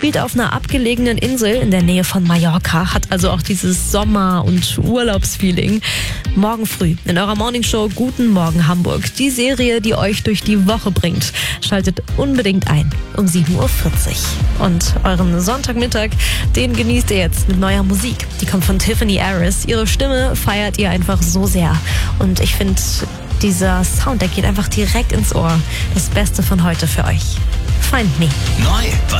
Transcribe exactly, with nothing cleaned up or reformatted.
spielt auf einer abgelegenen Insel in der Nähe von Mallorca, hat also auch dieses Sommer- und Urlaubsfeeling. Morgen früh in eurer Morningshow Guten Morgen Hamburg. Die Serie, die euch durch die Woche bringt. Schaltet unbedingt ein um sieben Uhr vierzig. Und euren Sonntagmittag, den genießt ihr jetzt mit neuer Musik. Die kommt von Tiffany Harris. Ihre Stimme feiert ihr einfach so sehr. Und ich finde, dieser Sound, der geht einfach direkt ins Ohr. Das Beste von heute für euch. Find Me. Neu.